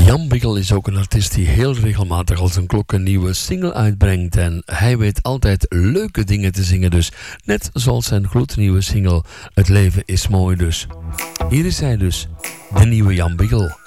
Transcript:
Jan Bigel is ook een artiest die heel regelmatig als een klok een nieuwe single uitbrengt. En hij weet altijd leuke dingen te zingen dus. Net zoals zijn gloednieuwe single Het leven is mooi dus. Hier is hij dus, de nieuwe Jan Bigel.